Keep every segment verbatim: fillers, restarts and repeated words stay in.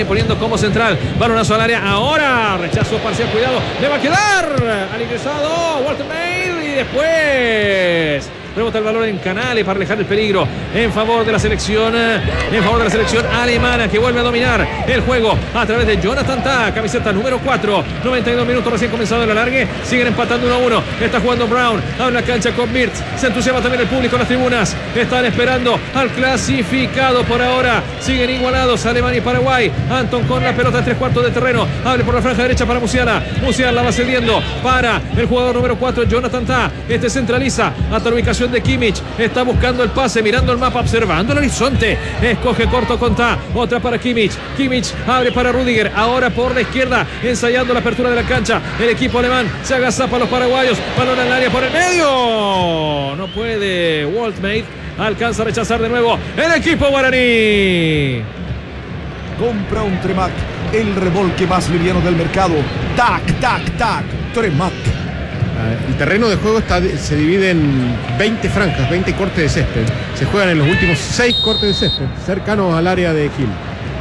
viene poniendo como central. Balonazo al área. Ahora rechazo parcial. Cuidado. Le va a quedar al ingresado Walter Mail. Y después rebota el balón en Canales para alejar el peligro en favor de la selección en favor de la selección alemana, que vuelve a dominar el juego a través de Jonathan Tah, camiseta número cuatro. noventa y dos minutos recién comenzado el alargue. Siguen empatando uno a uno. Está jugando Brown. Abre la cancha con Wirtz. Se entusiasma también el público en las tribunas. Están esperando al clasificado por ahora. Siguen igualados Alemania y Paraguay. Anton con la pelota en tres cuartos de terreno. Abre por la franja derecha para Musiala. Musiala va cediendo para el jugador número cuatro, Jonathan Tah. Este centraliza hasta la ubicación de Kimmich. Está buscando el pase, mirando el mapa, observando el horizonte. Escoge corto con Tah. Otra para Kimmich. Kimmich abre para Rudiger. Ahora por la izquierda, ensayando la apertura de la cancha. El equipo alemán se agazapa a los paraguayos. Balón al área por el medio. No puede Woltmate. Alcanza a rechazar de nuevo el equipo guaraní. Compra un Tremac, el revolque más liviano del mercado. Tac, tac, tac. Tremac. El terreno de juego está, se divide en veinte franjas, veinte cortes de césped. Se juegan en los últimos seis cortes de césped, cercanos al área de Gil.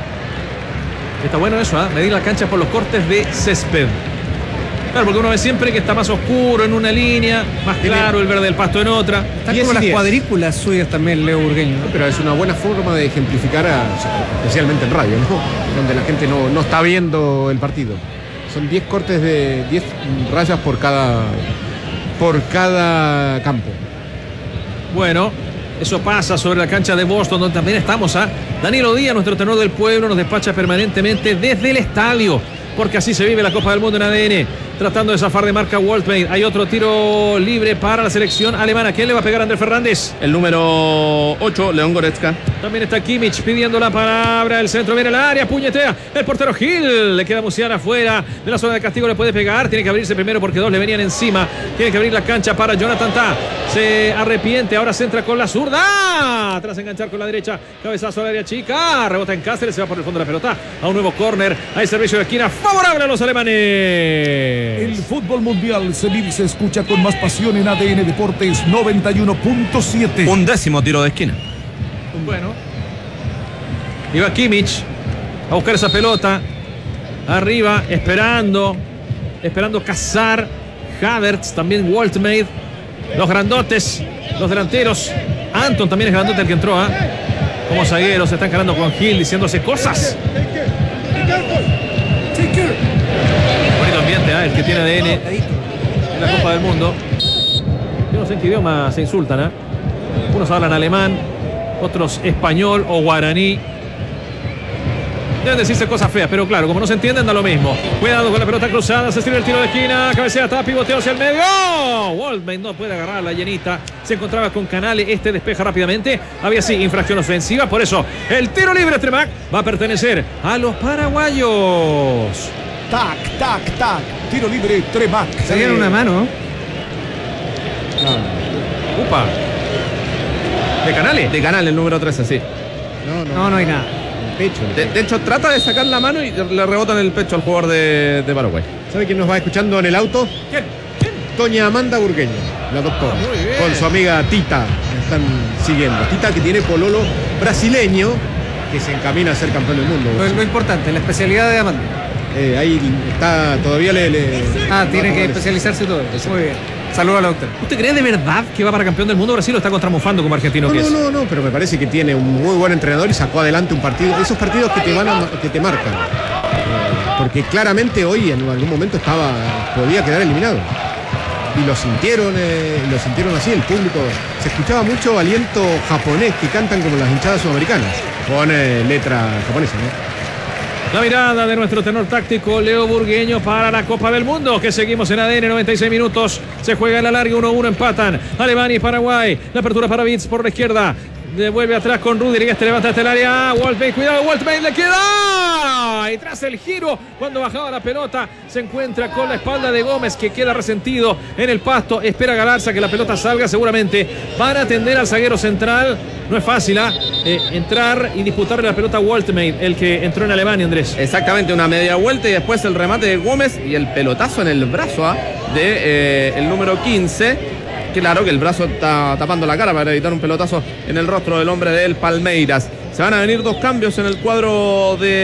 Está bueno eso, ¿eh? Medir la cancha por los cortes de césped. Claro, porque uno ve siempre que está más oscuro en una línea, más claro el verde del pasto en otra. Están como las cuadrículas suyas también, Leo Burgueño, ¿no? Pero es una buena forma de ejemplificar, a, especialmente en radio, ¿no? Donde la gente no, no está viendo el partido. Son diez cortes de diez rayas por cada, por cada campo. Bueno, eso pasa sobre la cancha de Boston, donde también estamos. ¿eh? Danilo Díaz, nuestro tenor del pueblo, nos despacha permanentemente desde el estadio, porque así se vive la Copa del Mundo en A D N. Tratando de zafar de marca Woltmate. Hay otro tiro libre para la selección alemana. ¿Quién le va a pegar a Andrés Fernández? El número ocho, León Goretzka. También está Kimmich pidiendo la palabra. El centro viene al área, puñetea. El portero Gil. Le queda Musiala afuera de la zona de castigo. Le puede pegar. Tiene que abrirse primero porque dos le venían encima. Tiene que abrir la cancha para Jonathan Tah. Se arrepiente. Ahora centra con la zurda. Tras enganchar con la derecha. Cabezazo al área chica. Rebota en Cáceres. Se va por el fondo de la pelota. A un nuevo córner. Hay servicio de esquina favorable a los alemanes. El fútbol mundial se vive y se escucha con más pasión en A D N Deportes noventa y uno punto siete. Un décimo tiro de esquina. Bueno. Iba Kimmich a buscar esa pelota. Arriba, esperando. Esperando cazar. Havertz, también Woltmate. Los grandotes, los delanteros. Anton también es grandote el que entró. ¿eh? Como zagueros se están cargando con Gil, diciéndose cosas. Bonito ambiente, ¿eh? El que tiene A D N en la Copa del Mundo. Yo no sé en qué idioma se insultan. ¿eh? Unos hablan alemán, otros español o guaraní. Deben decirse cosas feas, pero claro, como no se entienden, da lo mismo. Cuidado con la pelota cruzada, se estira el tiro de esquina, cabecea, está, pivoteo hacia el medio. Woltmate no puede agarrar la llenita. Se encontraba con Canales, este despeja rápidamente. Había sí infracción ofensiva, por eso el tiro libre Tremac va a pertenecer a los paraguayos. Tac, tac, tac. Tiro libre Tremac. Se dieron una mano. No. Upa. ¿De Canales? De Canales, el número trece, sí. No, no, No, no hay nada. Pecho. De, de hecho, trata de sacar la mano y le rebota en el pecho al jugador de, de Paraguay. ¿Sabe quién nos va escuchando en el auto? ¿Quién? ¿Quién? Doña Amanda Burgueño, la doctora, Ah, muy bien. con su amiga Tita. Me están siguiendo. Tita, que tiene pololo brasileño, que se encamina a ser campeón del mundo. Lo, lo importante, la especialidad de Amanda. Eh, ahí está, todavía le... le Ah, tiene no, que no, especializarse todo. Muy bien. Saludos a la doctora. ¿Usted cree de verdad que va para campeón del mundo? Brasil lo está contramufando como argentino No, que no, es. no, no, pero me parece que tiene un muy buen entrenador y sacó adelante un partido. Esos partidos que te van a, que te marcan. Eh, porque claramente hoy en algún momento estaba, podía quedar eliminado. Y lo sintieron, eh, lo sintieron así, el público. Se escuchaba mucho aliento japonés que cantan como las hinchadas sudamericanas. Con eh, letra japonesa, ¿no? La mirada de nuestro tenor táctico Leo Burgueño para la Copa del Mundo, que seguimos en A D N. Noventa y seis minutos, se juega en la larga, uno a uno empatan Alemania y Paraguay. La apertura para Wirtz por la izquierda, devuelve atrás con Rudiger, este levanta hasta el área. Woltmate, cuidado, Woltmate, le queda. Y tras el giro, cuando bajaba la pelota, se encuentra con la espalda de Gómez, que queda resentido en el pasto. Espera Galarza que la pelota salga seguramente para atender al zaguero central. No es fácil, ¿eh? Eh, entrar y disputarle la pelota a Woltmate, el que entró en Alemania, Andrés. Exactamente, una media vuelta y después el remate de Gómez y el pelotazo en el brazo ¿eh? de eh, el número quince. Claro que el brazo está tapando la cara para evitar un pelotazo en el rostro del hombre del Palmeiras. Se van a venir dos cambios en el cuadro de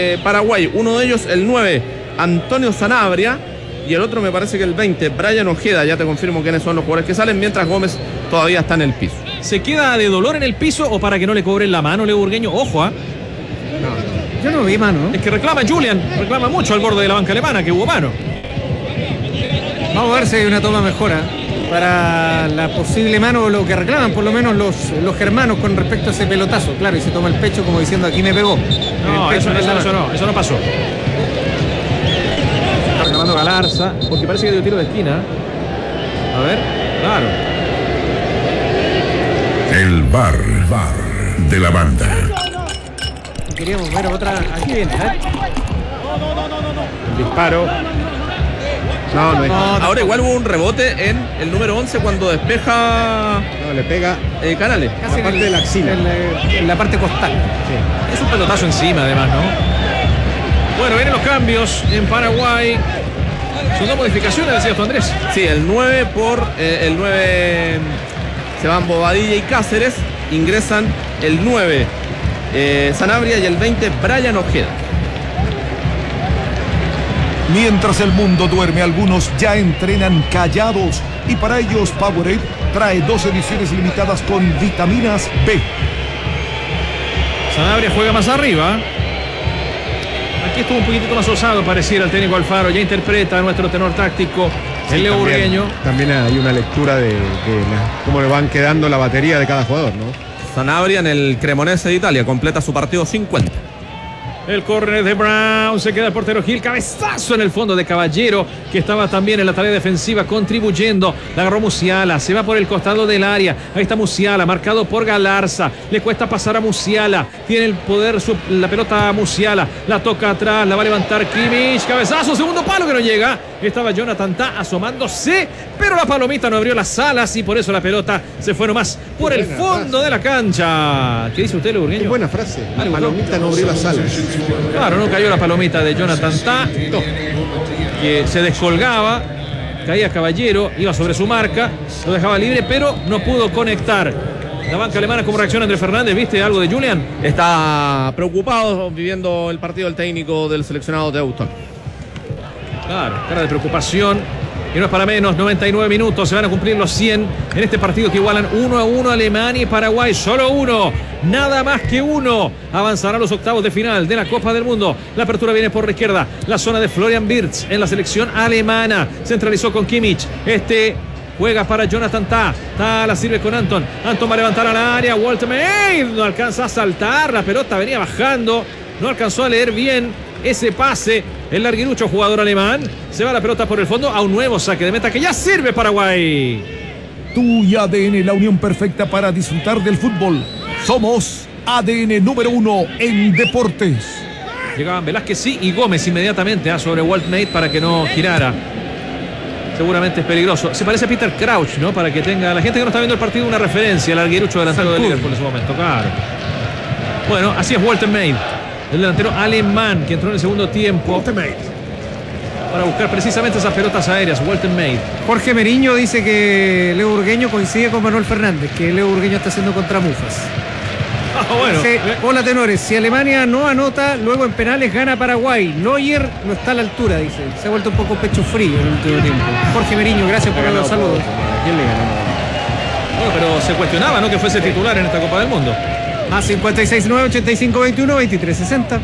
eh, Paraguay. Uno de ellos, el nueve, Antonio Sanabria. Y el otro me parece que el veinte, Brian Ojeda. Ya te confirmo quiénes son los jugadores que salen, mientras Gómez todavía está en el piso. ¿Se queda de dolor en el piso o para que no le cobren la mano, Leo Burgueño? Ojo, ¿ah? No, no. Yo no vi mano. Es que reclama Julian, reclama mucho al borde de la banca alemana, que hubo mano. Vamos a ver si hay una toma mejora para la posible mano, lo que reclaman por lo menos los, los germanos con respecto a ese pelotazo. Claro, y se toma el pecho como diciendo aquí me pegó. No, eso, eso, eso no, eso no pasó. Está reclamando Galarza, porque parece que dio tiro de esquina. A ver, claro. El bar, bar de la banda. Queríamos ver otra. Aquí viene, ¿eh? El disparo. No, no es. No, Ahora igual hubo un rebote en el número once cuando despeja No, le pega. eh, Canales. casi la parte en el- de la axila. En la, en la parte costal. Sí. Es un pelotazo encima, además, ¿no? Bueno, vienen los cambios en Paraguay. Son dos modificaciones, decía tu Andrés. Sí, el nueve por eh, el nueve se van Bobadilla y Cáceres. Ingresan el nueve eh, Sanabria y el veinte Brian Ojeda. Mientras el mundo duerme, algunos ya entrenan callados. Y para ellos, Powerade trae dos ediciones limitadas con vitaminas B. Sanabria juega más arriba. Aquí estuvo un poquitito más osado, pareciera el técnico Alfaro. Ya interpreta a nuestro tenor táctico, el Leo También- Burgueño. También hay una lectura de, de la- cómo le van quedando la batería de cada jugador, ¿no? Sanabria en el Cremonese de Italia completa su partido cincuenta. El córner de Brown, se queda el portero Gil, cabezazo en el fondo de Caballero, que estaba también en la tarea defensiva contribuyendo. La agarró Musiala, se va por el costado del área. Ahí está Musiala, marcado por Galarza. Le cuesta pasar a Musiala, tiene el poder, su, la pelota a Musiala, la toca atrás, la va a levantar Kimmich, cabezazo, segundo palo que no llega. Estaba Jonathan Tah asomándose, pero la palomita no abrió las alas y por eso la pelota se fue nomás por el fondo de la cancha. ¿Qué dice usted, Leo Qué Burgueño? buena frase. Ah, La palomita no abrió las alas. Claro, no cayó la palomita de Jonathan Tah, que se descolgaba, caía Caballero, iba sobre su marca, lo dejaba libre, pero no pudo conectar. La banca alemana, ¿cómo reacciona Andrés Fernández? ¿Viste algo de Julian? Está preocupado viviendo el partido del técnico del seleccionado de Houston. Claro, cara de preocupación. Y no es para menos, noventa y nueve minutos, se van a cumplir los cien en este partido que igualan uno a uno Alemania y Paraguay, solo uno, nada más que uno. Avanzará a los octavos de final de la Copa del Mundo. La apertura viene por la izquierda, la zona de Florian Wirtz en la selección alemana. Centralizó con Kimmich, este juega para Jonathan Tah, Tah la sirve con Anton, Anton va a levantar al área, Walter May no alcanza a saltar, la pelota venía bajando, no alcanzó a leer bien ese pase. El larguirucho jugador alemán, se va la pelota por el fondo a un nuevo saque de meta que ya sirve Paraguay. Tú y A D N, la unión perfecta para disfrutar del fútbol. Somos A D N número uno en deportes. Llegaban Velázquez sí y Gómez inmediatamente ¿eh? sobre Walt Mate para que no girara. Seguramente es peligroso. Se parece a Peter Crouch, ¿no? Para que tenga la gente que no está viendo el partido una referencia al larguirucho delantero de Liverpool en ese momento, claro. Bueno, así es Walter May, el delantero alemán que entró en el segundo tiempo para buscar precisamente esas pelotas aéreas. Walter May. Jorge Meriño dice que Leo Burgueño coincide con Manuel Fernández, que Leo Burgueño está haciendo contramufas. Ah, bueno. Dice, hola tenores, si Alemania no anota, luego en penales gana Paraguay. Neuer no está a la altura, dice. Se ha vuelto un poco pecho frío en el último tiempo. Jorge Meriño, gracias por los saludos. ¿A quién le ganó? Bueno, pero se cuestionaba, ¿no? Que fuese titular en esta Copa del Mundo. Más cincuenta y seis nueve, ochenta y cinco veintiuno, veintitrés sesenta.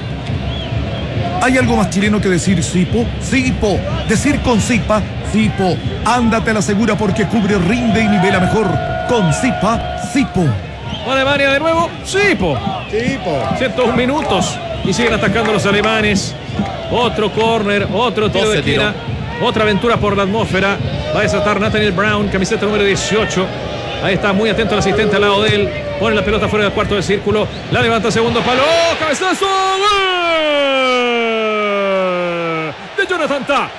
¿Hay algo más chileno que decir Sipo? Sipo. Decir con Sipa, Sipo. Ándate a la segura porque cubre, rinde y nivela mejor. Con Sipa, Sipo. Alemania de nuevo. Sí, po. Sí, po. ciento un minutos y siguen atacando los alemanes. Otro córner, otro tiro de doce esquina. Otra aventura por la atmósfera. Va a desatar Nathaniel Brown, camiseta número dieciocho. Ahí está, muy atento el asistente al lado de él. Pone la pelota fuera del cuarto de círculo. La levanta segundo palo. ¡Oh, cabezazo! ¡Gol! De Jonathan Tah.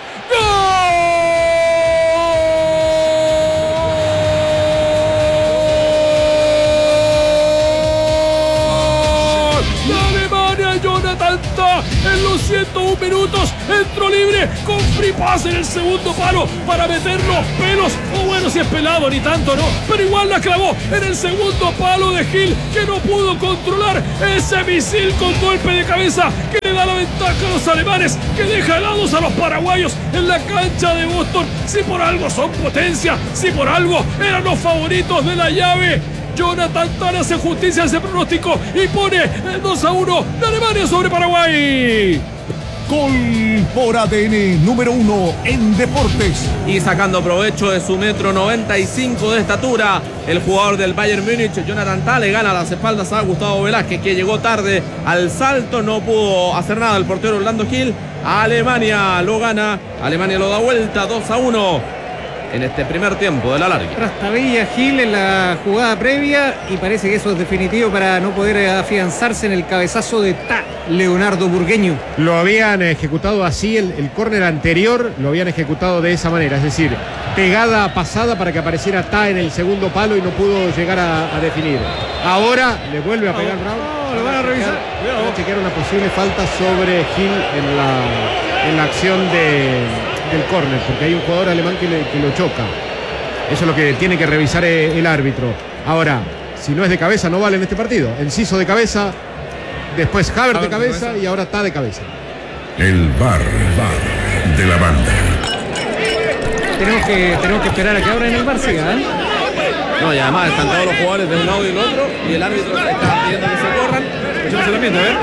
¡Gol! ¡La Alemania, Jonathan Tah! En los ciento un minutos entró libre con free pass en el segundo palo para meter los pelos. O bueno, si es pelado, ni tanto, ¿no? Pero igual la clavó en el segundo palo de Gil, que no pudo controlar ese misil con golpe de cabeza que le da da la ventaja a los alemanes, que deja helados a los paraguayos en la cancha de Boston. Si por algo son potencia, si por algo eran los favoritos de la llave. Jonathan Tah hace justicia a ese pronóstico y pone el dos a uno de Alemania sobre Paraguay. Gol por A D N número uno en deportes. Y sacando provecho de su metro noventa y cinco de estatura, el jugador del Bayern Múnich, Jonathan Tah, le gana las espaldas a Gustavo Velázquez, que llegó tarde al salto, no pudo hacer nada el portero Orlando Gil. Alemania lo gana, Alemania lo da vuelta dos a uno en este primer tiempo de la larga. Trastabilla Gil en la jugada previa y parece que eso es definitivo para no poder afianzarse en el cabezazo de Tah, Leonardo Burgueño. Lo habían ejecutado así, el, el córner anterior lo habían ejecutado de esa manera, es decir, pegada pasada para que apareciera Tah en el segundo palo y no pudo llegar a, a definir. Ahora le vuelve a pegar Brown. No, lo van a revisar. Van a chequear una posible falta sobre Gil en la, en la acción de... del córner, porque hay un jugador alemán que, le, que lo choca. Eso es lo que tiene que revisar el árbitro. Ahora, si no es de cabeza, no vale en este partido. Enciso de cabeza, después Havertz de cabeza, cabeza y ahora Tah de cabeza. El bar, bar de la banda. Tenemos que, tenemos que esperar a que abran el bar, siga, ¿eh? No, y además están todos los jugadores de un lado y del otro, y el árbitro está pidiendo que se corran. Escuchemos el ambiente, a ver.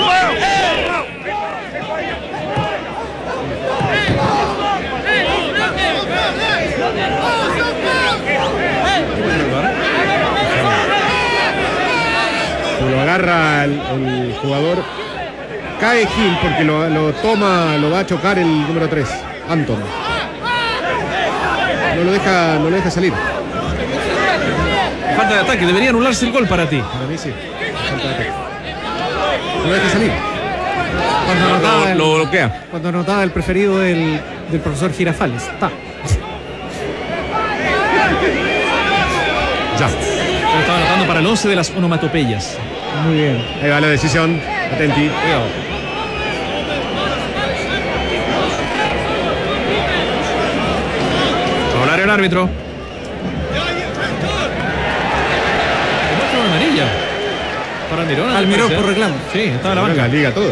Lo agarra el, el jugador, cae Gil porque lo, lo toma, lo va a chocar el número tres, Anton. No lo deja, no lo deja salir. Falta de ataque, debería anularse el gol para ti. Para mí sí. Falta de ataque. No lo deja salir. Cuando anotaba el, lo bloquea. Cuando anotaba el preferido del, del profesor Girafales. Tah. Ya. Lo estaba anotando para el once de las onomatopeyas. Muy bien. Ahí va la decisión. Atenti. Cuidado. Va a hablar el árbitro. Demuestra una amarilla para Almirón. Almirón por reclamo. Sí, estaba en la La banca. liga todo.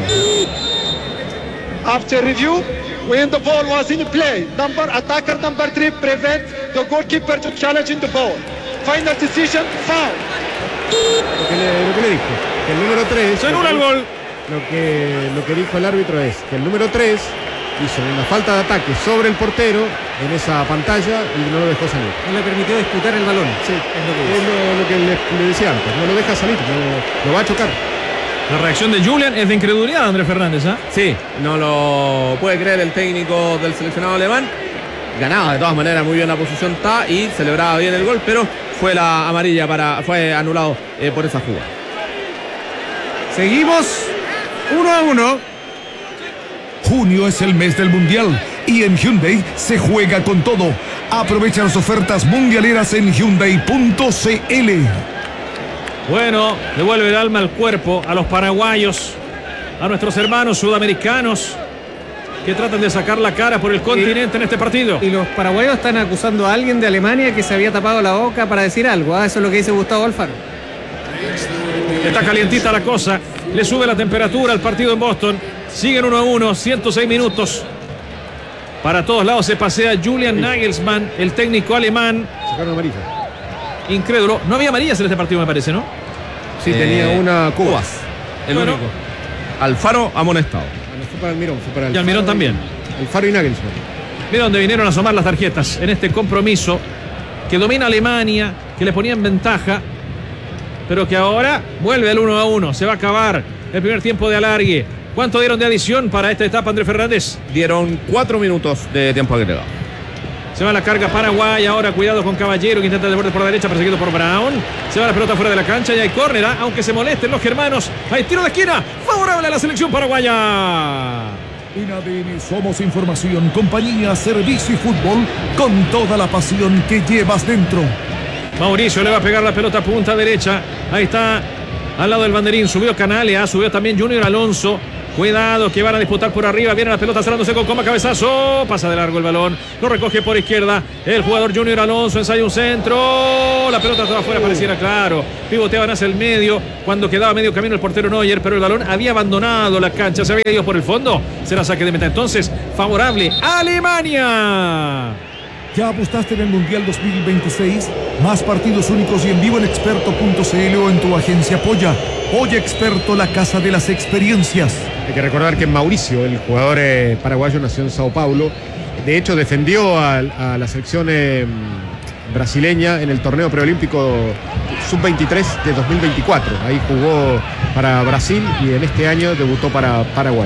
After review, when the ball was in play, number attacker number three prevent the goalkeeper to challenge in the ball. Final decision, foul. Lo que le, lo que le dijo, que el número tres... Se anula el gol. Lo que, lo que dijo el árbitro es que el número tres hizo una falta de ataque sobre el portero en esa pantalla y no lo dejó salir. No le permitió disputar el balón. Sí, es lo que es lo, lo que le, le decía antes, no lo deja salir, no, lo va a chocar. La reacción de Julian es de incredulidad, Andrés Fernández, ¿ah? Sí, no lo puede creer el técnico del seleccionado alemán. Ganaba de todas maneras muy bien la posición Tah y celebraba bien el gol, pero fue la amarilla para, fue anulado eh, por esa jugada. Seguimos uno a uno. Junio es el mes del Mundial y en Hyundai se juega con todo. Aprovecha las ofertas mundialeras en Hyundai punto c l. Bueno, devuelve el alma al cuerpo a los paraguayos, a nuestros hermanos sudamericanos que tratan de sacar la cara por el continente en este partido. Y los paraguayos están acusando a alguien de Alemania que se había tapado la boca para decir algo. ¿Ah? Eso es lo que dice Gustavo Alfaro. Está calientita la cosa, le sube la temperatura al partido en Boston. Siguen uno a uno, ciento seis minutos. Para todos lados se pasea Julian Nagelsmann, el técnico alemán. Sacaron amarilla. Incrédulo. No había amarillas en este partido, me parece, ¿no? Sí, Eh, tenía una Cubas. Cubas, el Bueno. único. Alfaro amonestado. Bueno, fue para Almirón, fue para Y Almirón también. Alfaro y Nagelsmann. Mira donde vinieron a asomar las tarjetas en este compromiso que domina Alemania, que le ponía en ventaja, pero que ahora vuelve al uno a uno. Se va a acabar el primer tiempo de alargue. ¿Cuánto dieron de adición para esta etapa, Andrés Fernández? Dieron cuatro minutos de tiempo agregado. Se va la carga Paraguay, ahora cuidado con Caballero que intenta el borde por la derecha, perseguido por Brown. Se va la pelota fuera de la cancha y hay córner, ¿eh? Aunque se molesten los germanos. Hay tiro de esquina, favorable a la selección paraguaya. En A D N somos información, compañía, servicio y fútbol con toda la pasión que llevas dentro. Mauricio le va a pegar la pelota punta derecha. Ahí está, al lado del banderín. Subió Canales, subió también Junior Alonso. Cuidado que van a disputar por arriba. Viene la pelota cerrándose con Coma, cabezazo. Pasa de largo el balón. Lo recoge por izquierda el jugador Junior Alonso. Ensaya un centro. La pelota toda afuera, pareciera claro. Pivoteaban hacia el medio cuando quedaba medio camino el portero Neuer, pero el balón había abandonado la cancha. Se había ido por el fondo. Será saque de meta. Entonces, favorable a Alemania. ¿Ya apostaste en el Mundial dos mil veintiséis? Más partidos únicos y en vivo en experto punto c l o en tu agencia Polla. Polla Experto, la casa de las experiencias. Hay que recordar que Mauricio, el jugador eh, paraguayo, nació en Sao Paulo. De hecho, defendió a, a la selección eh, brasileña en el torneo preolímpico sub veintitrés de dos mil veinticuatro. Ahí jugó para Brasil y en este año debutó para Paraguay.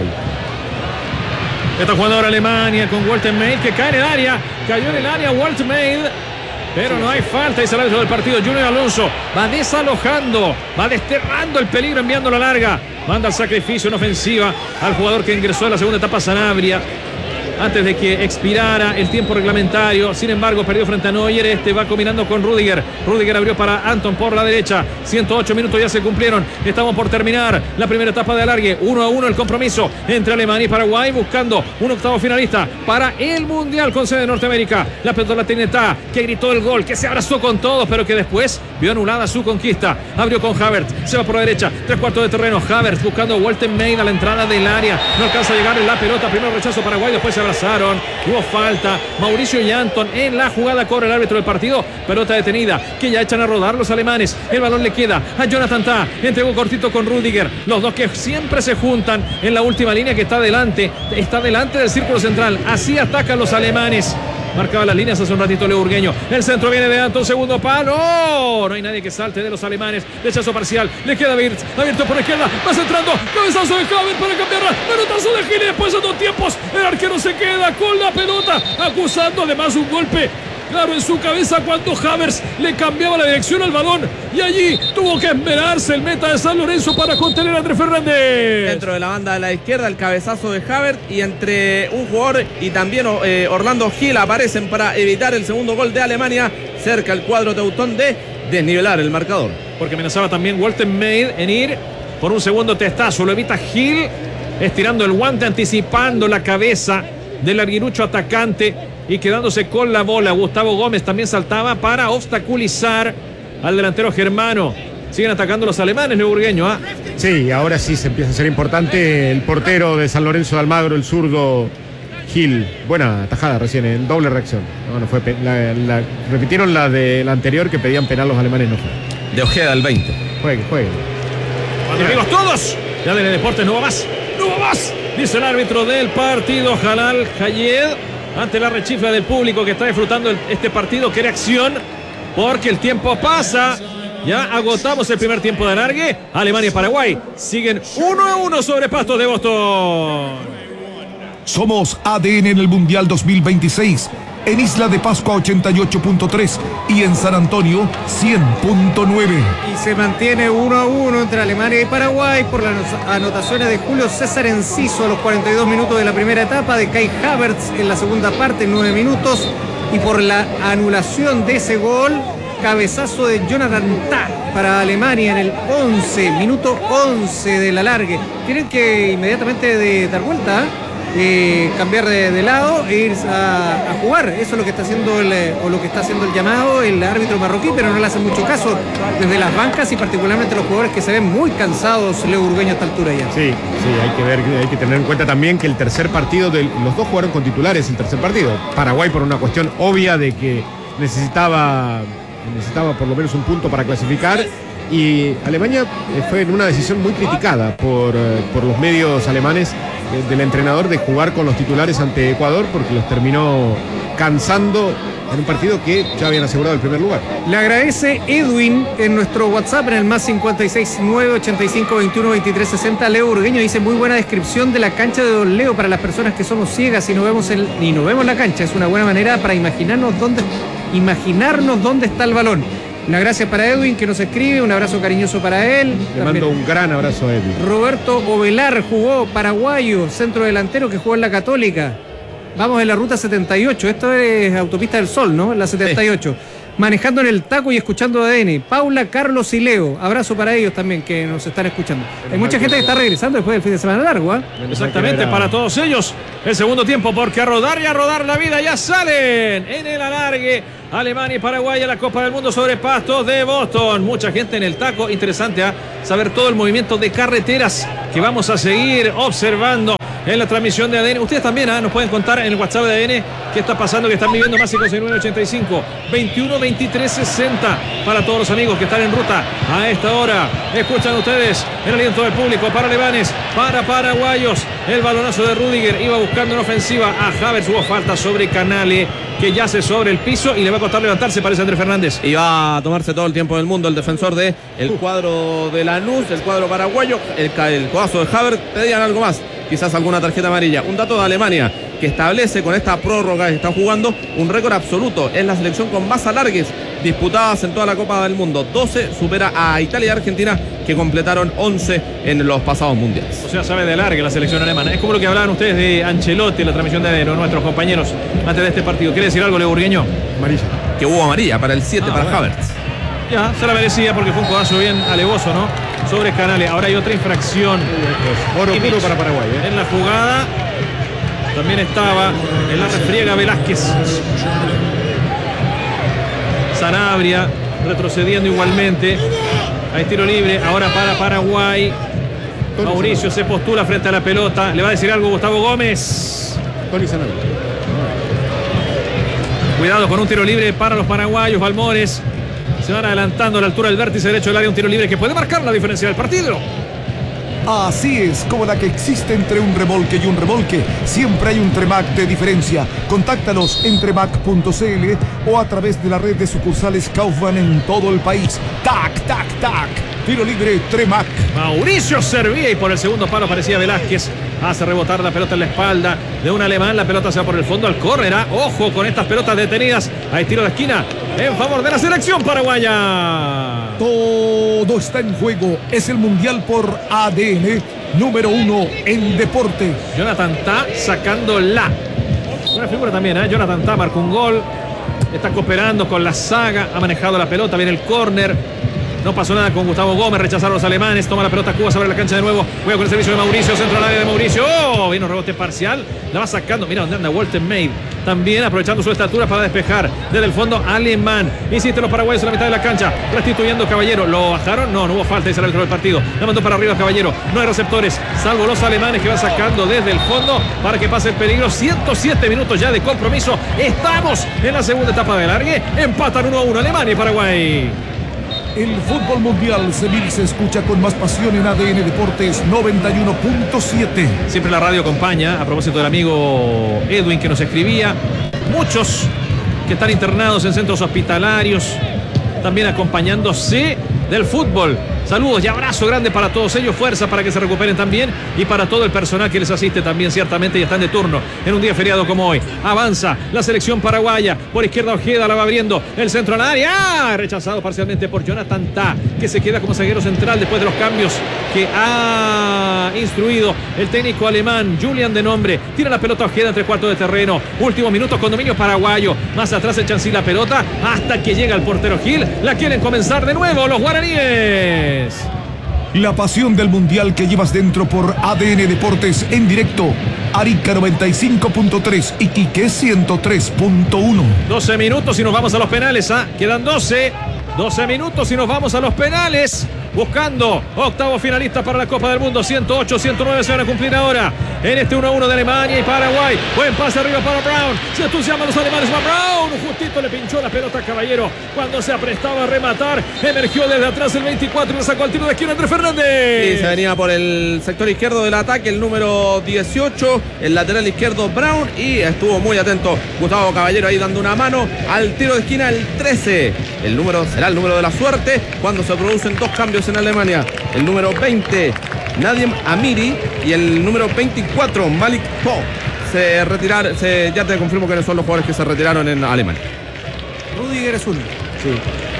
Está jugando ahora Alemania con Walter Meid, que cae en el área. Cayó en el área Walter Meid, pero no hay falta. Es el árbitro del partido. Junior Alonso va desalojando, va desterrando el peligro, enviando la larga. Manda el sacrificio en ofensiva al jugador que ingresó en la segunda etapa, Sanabria, antes de que expirara el tiempo reglamentario. Sin embargo, perdió frente a Neuer. Este va combinando con Rudiger. Rudiger abrió para Anton por la derecha. ciento ocho minutos ya se cumplieron. Estamos por terminar la primera etapa de alargue. uno a uno el compromiso entre Alemania y Paraguay, buscando un octavo finalista para el Mundial con sede de Norteamérica. La pelota la tiene Ta, que gritó el gol, que se abrazó con todos, pero que después vio anulada su conquista. Abrió con Havertz. Se va por la derecha. Tres cuartos de terreno. Havertz buscando a Walter Meid a la entrada del área. No alcanza a llegar en la pelota. Primero rechazo Paraguay, después se abrazaron, hubo falta. Mauricio y Anton en la jugada, cobra el árbitro del partido. Pelota detenida, que ya echan a rodar los alemanes. El balón le queda a Jonathan Tah, entregó cortito con Rudiger. Los dos que siempre se juntan en la última línea, que está delante, está delante del círculo central. Así atacan los alemanes. Marcaba las líneas hace un ratito Leo Urgueño. El centro viene de Anton, segundo palo. No hay nadie que salte de los alemanes. Rechazo parcial. Le queda a Wirtz. Abierto por la izquierda. Va centrando. Cabezazo de Havertz para cambiarla. Pelotazo de Gil y después de dos tiempos. El arquero se queda con la pelota, acusando además un golpe claro en su cabeza cuando Havertz le cambiaba la dirección al balón, y allí tuvo que esmerarse el meta de San Lorenzo para contener a Andrés Fernández. Dentro de la banda de la izquierda, el cabezazo de Havertz, y entre un jugador y también eh, Orlando Gil aparecen para evitar el segundo gol de Alemania. Cerca el cuadro teutón de desnivelar el marcador, porque amenazaba también Walter Meid en ir por un segundo testazo. Lo evita Gil, estirando el guante, anticipando la cabeza del arguirucho atacante y quedándose con la bola. Gustavo Gómez también saltaba para obstaculizar al delantero germano. Siguen atacando los alemanes, neoburgueño. ¿ah? Sí, ahora sí se empieza a ser importante. El portero de San Lorenzo de Almagro, el zurdo Gil. Buena tajada recién, en doble reacción. No, no fue la, la, repitieron la de la anterior, que pedían penal los alemanes, no fue. De Ojeda al veinte. Juegue, juegue. Cuando amigos todos, ya de Deportes no va más, no va más, dice el árbitro del partido, Jalal Hayed, ante la rechifla del público que está disfrutando el, este partido. Qué reacción, porque el tiempo pasa. Ya agotamos el primer tiempo de alargue. Alemania y Paraguay siguen uno a uno sobre Pastos de Boston. Somos A D N en el Mundial dos mil veintiséis. En Isla de Pascua ochenta y ocho punto tres y en San Antonio cien punto nueve. Y se mantiene uno a uno entre Alemania y Paraguay por las anotaciones de Julio César Enciso a los cuarenta y dos minutos de la primera etapa, de Kai Havertz en la segunda parte en nueve minutos, y por la anulación de ese gol, cabezazo de Jonathan Tah para Alemania en el once, minuto once del alargue. Tienen que inmediatamente de dar vuelta, Eh, cambiar de, de lado e ir a, a jugar. Eso es lo que está haciendo el, o lo que está haciendo el llamado el árbitro marroquí, pero no le hacen mucho caso desde las bancas y particularmente los jugadores que se ven muy cansados, Leo Urgueño, a esta altura ya. Sí, sí, hay que ver, hay que tener en cuenta también que el tercer partido, de, los dos jugaron con titulares el tercer partido. Paraguay por una cuestión obvia de que necesitaba, necesitaba por lo menos un punto para clasificar. Y Alemania fue en una decisión muy criticada por, por los medios alemanes eh, del entrenador de jugar con los titulares ante Ecuador, porque los terminó cansando en un partido que ya habían asegurado el primer lugar. Le agradece Edwin en nuestro WhatsApp en el más cincuenta y seis nueve ochenta y cinco veintiuno veintitrés sesenta. Leo Urgueño dice: muy buena descripción de la cancha de Don Leo para las personas que somos ciegas y no vemos el, ni no vemos la cancha. Es una buena manera para imaginarnos dónde, imaginarnos dónde está el balón. Una gracias para Edwin, que nos escribe, un abrazo cariñoso para él. Le mando un gran abrazo a Edwin. Roberto Ovelar jugó, paraguayo, centro delantero que jugó en la Católica. Vamos en la ruta setenta y ocho, esto es Autopista del Sol, ¿no? La setenta y ocho. Sí. manejando en el taco y escuchando A D N. Paula, Carlos y Leo. Abrazo para ellos también que nos están escuchando. Hay mucha gente que está regresando después del fin de semana largo, ¿eh? Exactamente, para todos ellos. El segundo tiempo, porque a rodar y a rodar la vida ya salen en el alargue. Alemania y Paraguay a la Copa del Mundo sobre pastos de Boston. Mucha gente en el taco. Interesante ¿eh? saber todo el movimiento de carreteras que vamos a seguir observando en la transmisión de A D N. Ustedes también ¿eh? nos pueden contar en el WhatsApp de A D N qué está pasando, que están viviendo más cinco seis nueve ochenta y cinco veintiuno veintitrés sesenta para todos los amigos que están en ruta a esta hora. Escuchan ustedes el aliento del público para alemanes, para paraguayos. El balonazo de Rüdiger iba buscando en ofensiva a Havertz. Hubo falta sobre Canale, que yace sobre el piso y le va a costar levantarse, parece Andrés Fernández. Y va a tomarse todo el tiempo del mundo el defensor de el cuadro de Lanús, el cuadro paraguayo. El, el codazo de Havertz. Pedían algo más, quizás alguna tarjeta amarilla. Un dato de Alemania que establece con esta prórroga que están jugando un récord absoluto. Es la selección con más alargues disputadas en toda la Copa del Mundo. doce, supera a Italia y Argentina, que completaron once en los pasados mundiales. O sea, sabe de alargue la selección alemana. Es como lo que hablaban ustedes de Ancelotti en la transmisión de nuestros compañeros antes de este partido. ¿Quiere decir algo, Leo Burgueño? Amarilla. Que hubo amarilla para el siete, ah, para bueno. Havertz. Ya, se la merecía porque fue un codazo bien alevoso, ¿no? Sobre Canale. Ahora hay otra infracción. Oro puro para Paraguay, ¿eh? En la jugada también estaba en la refriega Velázquez. Sanabria retrocediendo igualmente. Hay tiro libre ahora para Paraguay. Mauricio se postula frente a la pelota. Le va a decir algo Gustavo Gómez. Tony Sanabria. Cuidado con un tiro libre para los paraguayos. Balmores se van adelantando a la altura del vértice derecho del área. Un tiro libre que puede marcar la diferencia del partido. Así es, como la que existe entre un remolque y un remolque, siempre hay un Tremac de diferencia. Contáctalos en tremac punto c l o a través de la red de sucursales Kaufman en todo el país. ¡Tac, tac, tac! Tiro libre Tremac. Mauricio servía y por el segundo palo aparecía Velázquez. Hace rebotar la pelota en la espalda de un alemán. La pelota se va por el fondo al córner. Ojo con estas pelotas detenidas. Hay tiro de esquina en favor de la selección paraguaya. Todo está en juego. Es el Mundial por A D N, número uno en deporte. Jonathan Tah sacando la. Buena figura también, ¿eh? Jonathan Tah marcó un gol. Está cooperando con la saga. Ha manejado la pelota. Viene el córner. No pasó nada con Gustavo Gómez, rechazaron los alemanes. Toma la pelota Cuba sobre la cancha de nuevo. Juega con el servicio de Mauricio, centro al área de Mauricio. ¡Oh! Vino rebote parcial. La va sacando. Mira dónde anda Walter May. También aprovechando su estatura para despejar desde el fondo alemán. Insiste los paraguayos en la mitad de la cancha. Restituyendo Caballero. ¿Lo bajaron? No, no hubo falta. Dice el árbitro del partido. La mandó para arriba Caballero. No hay receptores, salvo los alemanes que van sacando desde el fondo para que pase el peligro. ciento siete minutos ya de compromiso. Estamos en la segunda etapa de largue. Empatan uno a uno Alemania y Paraguay. El fútbol mundial se vive y se escucha con más pasión en A D N Deportes noventa y uno punto siete. Siempre la radio acompaña, a propósito del amigo Edwin que nos escribía. Muchos que están internados en centros hospitalarios, también acompañándose del fútbol. Saludos y abrazo grande para todos ellos, fuerza para que se recuperen también y para todo el personal que les asiste también ciertamente y están de turno en un día feriado como hoy. Avanza la selección paraguaya, por izquierda Ojeda la va abriendo, el centro al área, ¡ah! Rechazado parcialmente por Jonathan Tah, que se queda como zaguero central después de los cambios que ha instruido el técnico alemán Julian de nombre. Tira la pelota Ojeda entre cuartos de terreno, últimos minutos con dominio paraguayo, más atrás el Chansí la pelota hasta que llega el portero Gil. La quieren comenzar de nuevo los guaraníes. La pasión del mundial que llevas dentro por A D N Deportes en directo. Arica noventa y cinco punto tres, Iquique ciento tres punto uno. doce minutos y nos vamos a los penales. ¿ah? Quedan doce. doce minutos y nos vamos a los penales. Buscando octavo finalista para la Copa del Mundo. ciento ocho, ciento nueve se van a cumplir ahora en este uno a uno de Alemania y Paraguay. Buen pase arriba para Brown. Se entusiasman los alemanes. Va Brown. Justito le pinchó la pelota a Caballero cuando se aprestaba a rematar. Emergió desde atrás el veinticuatro y le sacó al tiro de esquina Andrés Fernández. Y se venía por el sector izquierdo del ataque el número dieciocho, el lateral izquierdo Brown, y estuvo muy atento Gustavo Caballero ahí dando una mano al tiro de esquina el trece. El número será el número de la suerte cuando se producen dos cambios en Alemania. El número veinte, Nadim Amiri, y el número veinticuatro, Malik Po. Se retiraron, se, ya te confirmo que no son los jugadores que se retiraron en Alemania. Rüdiger es uno. Sí.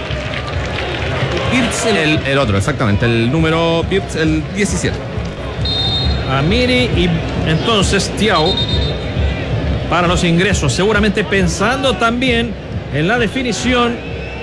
Pirtz el, el otro, exactamente. El número Pirtz, el diecisiete. Amiri y entonces Thiaw para los ingresos. Seguramente pensando también en la definición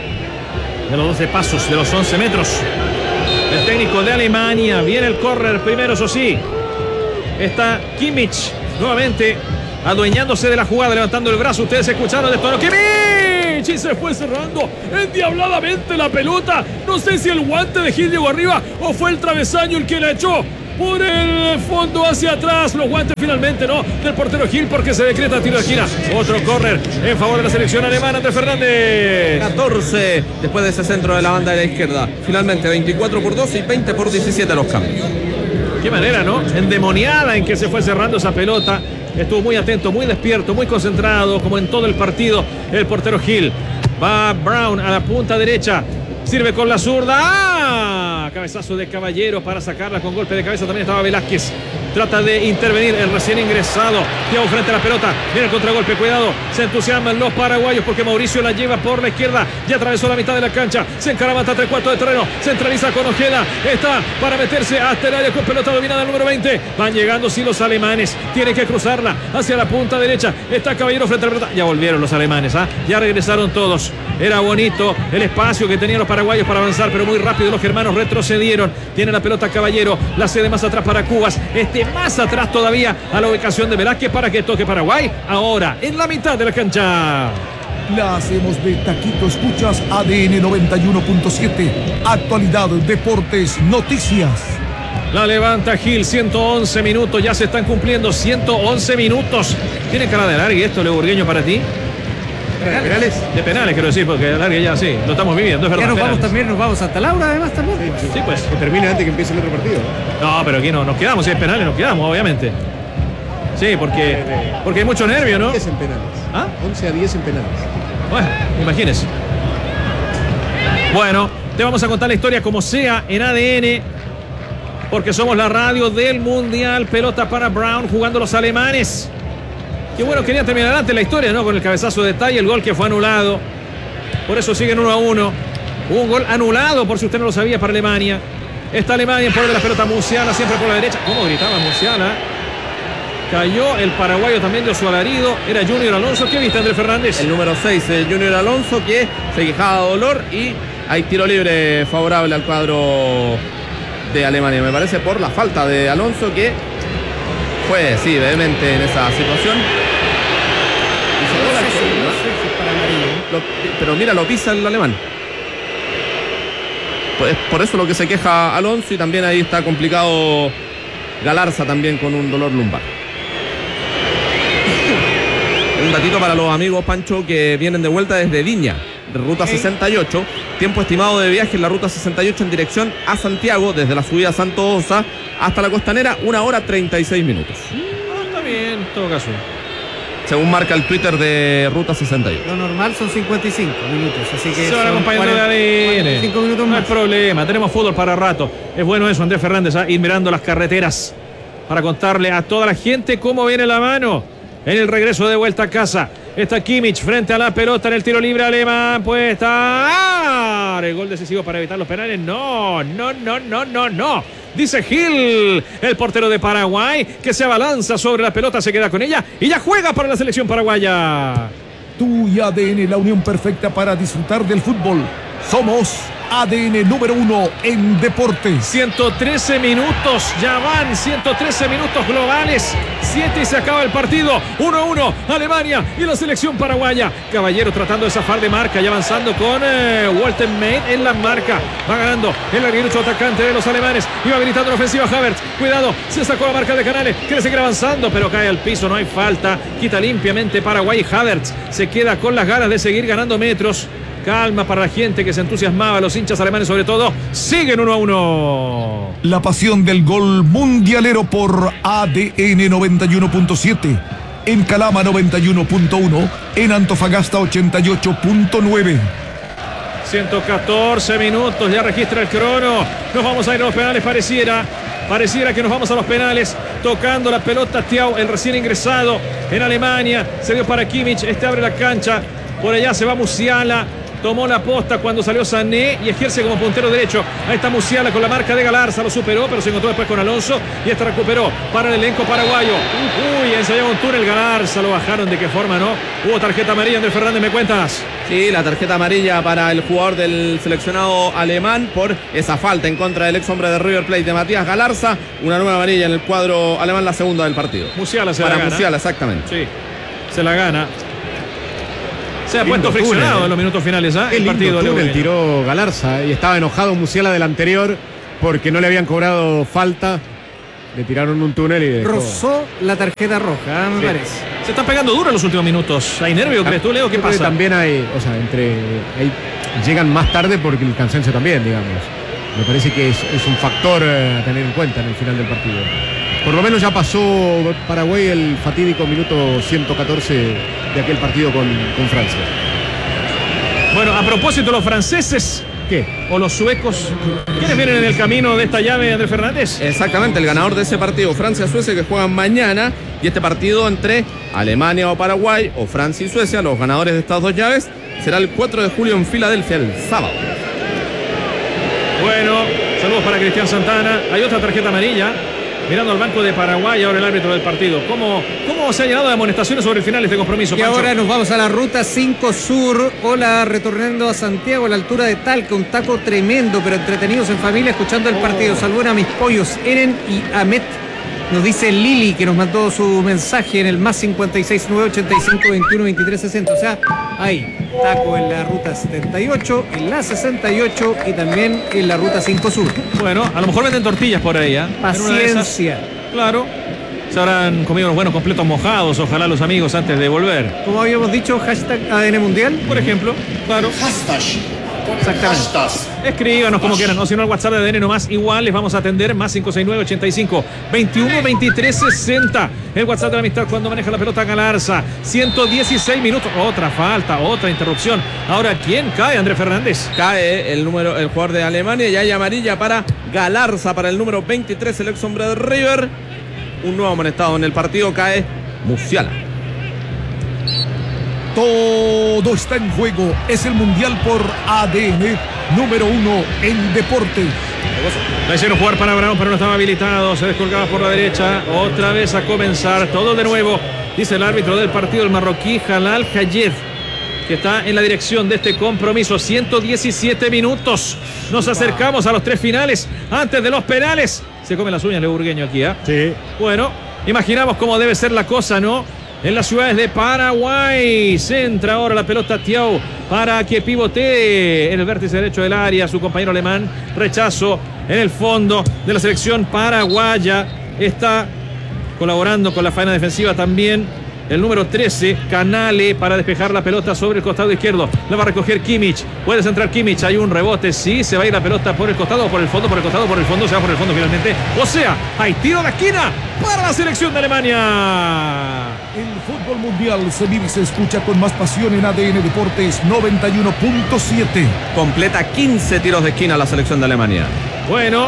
de los doce pasos, de los once metros. El técnico de Alemania. Viene el córner primero, eso sí. Está Kimmich nuevamente adueñándose de la jugada, levantando el brazo. Ustedes escucharon de todo. ¡Kimmich! Y se fue cerrando endiabladamente la pelota. No sé si el guante de Gil llegó arriba o fue el travesaño el que la echó por el fondo hacia atrás. Los guantes finalmente no del portero Gil, porque se decreta tiro de esquina. Otro córner en favor de la selección alemana. Andrés Fernández. catorce después de ese centro de la banda de la izquierda. Finalmente veinticuatro por dos y veinte por diecisiete los cambios. Qué manera, ¿no? Endemoniada en que se fue cerrando esa pelota. Estuvo muy atento, muy despierto, muy concentrado, como en todo el partido, el portero Gil. Va Brown a la punta derecha. Sirve con la zurda. ¡Ah! Cabezazo de Caballero para sacarla con golpe de cabeza. También estaba Velázquez. Trata de intervenir el recién ingresado. Thiago frente a la pelota. Viene el contragolpe. Cuidado. Se entusiasman los paraguayos porque Mauricio la lleva por la izquierda. Ya atravesó la mitad de la cancha. Se encarama hasta tres cuartos de terreno. Centraliza con Ojeda. Está para meterse hasta el área con pelota dominada el número veinte. Van llegando sí los alemanes. Tienen que cruzarla hacia la punta derecha. Está Caballero frente a la pelota. Ya volvieron los alemanes. ¿ah? Ya regresaron todos. Era bonito el espacio que tenían los paraguayos para avanzar, pero muy rápido los germanos retrocedieron. Tiene la pelota Caballero. La cede más atrás para Cubas. Este más atrás todavía a la ubicación de Velázquez para que toque Paraguay. Ahora en la mitad de la cancha. La hacemos de taquito. Escuchas A D N noventa y uno punto siete. Actualidad, deportes, noticias. La levanta Gil. ciento once minutos. Ya se están cumpliendo ciento once minutos. ¿Tiene cara de largue esto, Leo Burgueño, para ti? ¿De penales? De penales, quiero decir, porque largue ya sí, lo estamos viviendo, es verdad. Ya nos penales. vamos también, nos vamos a Santa Laura además también. Sí, sí, pues. Que termine antes que empiece el otro partido. No, pero aquí no, nos quedamos, si hay penales nos quedamos, obviamente. Sí, porque, porque hay mucho nervio, ¿no? diez en penales. ¿Ah? once a diez en penales. Bueno, imagínense. Bueno, te vamos a contar la historia como sea en A D N, porque somos la radio del Mundial. Pelota para Brown jugando los alemanes. Qué bueno, quería terminar adelante la historia, ¿no? Con el cabezazo de detalle, el gol que fue anulado. Por eso siguen uno a uno. Hubo un gol anulado, por si usted no lo sabía, para Alemania. Está Alemania en poder de la pelota. Musiala siempre por la derecha. ¿Cómo gritaba Musiala? Cayó el paraguayo también de su alarido. Era Junior Alonso. ¿Qué viste, Andrés Fernández? El número seis, el Junior Alonso, que se quejaba de dolor, y hay tiro libre favorable al cuadro de Alemania. Me parece por la falta de Alonso, que fue, sí, vehemente en esa situación. Y se dobla el cuello, ¿no? Lo- pero mira, lo pisa el alemán. Pues por eso lo que se queja Alonso, y también ahí está complicado Galarza también con un dolor lumbar. Un datito para los amigos, Pancho, que vienen de vuelta desde Viña, de ruta sesenta y ocho. Tiempo estimado de viaje en la ruta sesenta y ocho en dirección a Santiago, desde la subida a Santo Osa hasta la Costanera, una hora treinta y seis minutos. Ah, está bien, en todo caso. Según marca el Twitter de ruta sesenta y ocho. Lo normal son cincuenta y cinco minutos, así que Se van son acompañando de A D N. cuarenta y cinco minutos No hay más. problema, tenemos fútbol para rato. Es bueno eso, Andrés Fernández, ¿ah? Ir mirando las carreteras para contarle a toda la gente cómo viene la mano en el regreso de vuelta a casa. Está Kimmich frente a la pelota en el tiro libre alemán. Pues está... ¡Ah! El gol decisivo para evitar los penales. No, no, no, no, no, no. Dice Gil, el portero de Paraguay, que se abalanza sobre la pelota, se queda con ella y ya juega para la selección paraguaya. Tú y A D N, la unión perfecta para disfrutar del fútbol. Somos A D N número uno en deportes. ciento trece minutos, ya van ciento trece minutos globales. siete y se acaba el partido. uno a uno, Alemania y la selección paraguaya. Caballero tratando de zafar de marca y avanzando con eh, Walter May en la marca. Va ganando el larguirucho atacante de los alemanes. Iba habilitando la ofensiva Havertz. Cuidado, se sacó la marca de Canales. Quiere seguir avanzando, pero cae al piso. No hay falta. Quita limpiamente Paraguay. Havertz se queda con las ganas de seguir ganando metros. Calma para la gente que se entusiasmaba, los hinchas alemanes sobre todo. Siguen uno a uno. La pasión del gol mundialero por A D N noventa y uno punto siete. En Calama noventa y uno punto uno. En Antofagasta ochenta y ocho punto nueve. ciento catorce minutos, ya registra el crono. Nos vamos a ir a los penales, pareciera. Pareciera que nos vamos a los penales. Tocando la pelota Thiago, el recién ingresado en Alemania. Se dio para Kimmich, este abre la cancha. Por allá se va Musiala. tomó la posta cuando salió Sané y ejerce como puntero derecho. Ahí está Musiala con la marca de Galarza, lo superó, pero se encontró después con Alonso y esta recuperó para el elenco paraguayo. Uy, ensayaba un túnel Galarza, lo bajaron. ¿De qué forma, no? Hubo tarjeta amarilla, Andrés Fernández, ¿me cuentas? Sí, la tarjeta amarilla para el jugador del seleccionado alemán por esa falta en contra del ex hombre de River Plate de Matías Galarza. Una nueva amarilla en el cuadro alemán, la segunda del partido. Musiala se para la gana. Musiala, exactamente. Sí, se la gana. Se ha Lindo puesto friccionado túnel, en los minutos finales, ¿eh? Qué El lindo partido. túnel Leo. tiró Galarza y estaba enojado Musiala del anterior porque no le habían cobrado falta. Le tiraron un túnel y dejó. Rozó la tarjeta roja, me Sí. parece. Se están pegando duro en los últimos minutos. ¿Hay nervio, crees tú, Leo? ¿Qué Yo creo que pasa? También hay, o sea, entre hay, llegan más tarde porque el cansancio también, digamos. Me parece que es, es un factor eh, a tener en cuenta en el final del partido. Por lo menos ya pasó Paraguay el fatídico minuto ciento catorce de aquel partido con, con Francia. Bueno, a propósito, los franceses ¿Qué? o los suecos, ¿quiénes vienen en el camino de esta llave, Andrés Fernández? Exactamente, el ganador de ese partido, Francia-Suecia, que juegan mañana, y este partido entre Alemania o Paraguay, o Francia y Suecia, los ganadores de estas dos llaves, será el cuatro de julio en Filadelfia, el sábado. Bueno, saludos para Cristian Santana. Hay otra tarjeta amarilla. Mirando al banco de Paraguay, ahora el árbitro del partido. ¿Cómo, cómo se ha llenado de amonestaciones sobre el final de este compromiso, Y Pancho? ahora nos vamos a la ruta cinco Sur. Hola, retornando a Santiago a la altura de Talca. Un taco tremendo, pero entretenidos en familia escuchando el partido. Saludan a mis pollos, Eren y Amet. Nos dice Lili, que nos mandó su mensaje en el más cincuenta y seis nueve ochenta y cinco veintiuno veintitrés sesenta. O sea, hay taco en la ruta setenta y ocho, en la sesenta y ocho y también en la ruta cinco Sur. Bueno, a lo mejor venden tortillas por ahí, ¿eh? En una de esas, Paciencia. claro. Se habrán comido unos buenos completos mojados, ojalá los amigos, antes de volver. Como habíamos dicho, hashtag A D N Mundial. Por ejemplo, claro. Exactamente. Escríbanos como quieran, o si no al WhatsApp de A D N nomás, igual les vamos a atender, más cinco seis nueve ochenta y cinco veintiuno veintitrés sesenta. El WhatsApp de la amistad cuando maneja la pelota Galarza. ciento dieciséis minutos, otra falta, otra interrupción. Ahora, ¿quién cae, Andrés Fernández? Cae el número, el jugador de Alemania, y hay amarilla para Galarza, para el número veintitrés, el ex hombre de River. Un nuevo amonestado en el partido, cae Musiala. Todo está en juego. Es el Mundial por A D N, número uno en deporte. La hicieron jugar para Brown, pero no estaba habilitado. Se descolgaba por la derecha. Otra vez a comenzar. Todo de nuevo. Dice el árbitro del partido, el marroquí Jalal Hayed, que está en la dirección de este compromiso. ciento diecisiete minutos. Nos acercamos a los tres finales antes de los penales. Se come las uñas Leo Burgueño aquí, ¿eh? Sí. Bueno, imaginamos cómo debe ser la cosa, ¿no? En las ciudades de Paraguay. Centra ahora la pelota Thiaw para que pivotee en el vértice derecho del área su compañero alemán. Rechazo en el fondo de la selección paraguaya. Está colaborando con la faena defensiva también el número trece, Canale, para despejar la pelota sobre el costado izquierdo. La va a recoger Kimmich. Puede centrar Kimmich. Hay un rebote. Sí, se va a ir la pelota por el costado, por el fondo, por el costado, por el fondo. Se va por el fondo finalmente. O sea, hay tiro a la esquina para la selección de Alemania. El fútbol mundial se vive y se escucha con más pasión en A D N Deportes noventa y uno punto siete. Completa quince tiros de esquina la selección de Alemania. Bueno,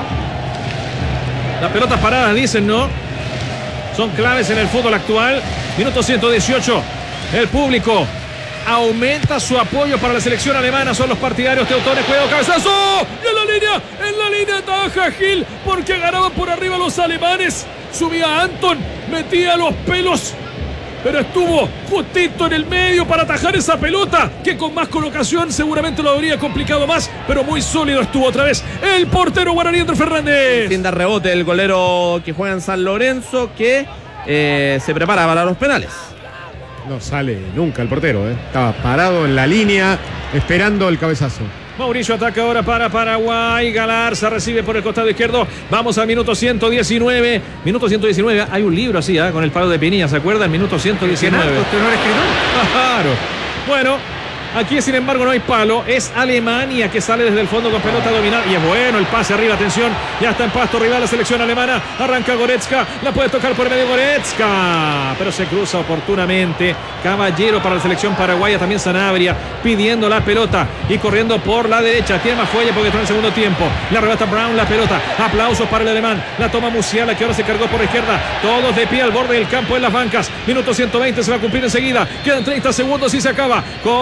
las pelotas paradas, dicen, ¿no? Son claves en el fútbol actual. Minuto ciento dieciocho. El público aumenta su apoyo para la selección alemana. Son los partidarios. Teutones, cuidado, cabezazo. Y en la línea, en la línea ataja Gil, porque ganaban por arriba los alemanes. Subía Anton, metía los pelos, pero estuvo justito en el medio para atajar esa pelota, que con más colocación seguramente lo habría complicado más, pero muy sólido estuvo otra vez el portero guaraní Andrés Fernández. Sin dar rebote, el golero que juega en San Lorenzo, que eh, se prepara para los penales. No sale nunca el portero, ¿eh? Estaba parado en la línea esperando el cabezazo. Mauricio ataca ahora para Paraguay. Galarza recibe por el costado izquierdo. Vamos al minuto ciento diecinueve. Minuto ciento diecinueve. Hay un libro así, ¿eh? Con el palo de Pinilla, ¿se acuerdan? Minuto ciento diecinueve. ¿Usted no era escritor? Claro. Bueno, aquí sin embargo no hay palo. Es Alemania que sale desde el fondo con pelota dominada. Y es bueno el pase arriba, atención. Ya está en pasto rival la selección alemana. Arranca Goretzka. La puede tocar por medio Goretzka, pero se cruza oportunamente. Caballero para la selección paraguaya. También Sanabria pidiendo la pelota y corriendo por la derecha. Tiene más fuelle porque está en el segundo tiempo. Le arrebata Brown la pelota. Aplausos para el alemán. La toma Musiala, que ahora se cargó por la izquierda. Todos de pie al borde del campo en las bancas. Minuto ciento veinte, se va a cumplir enseguida. Quedan treinta segundos y se acaba. Corre con la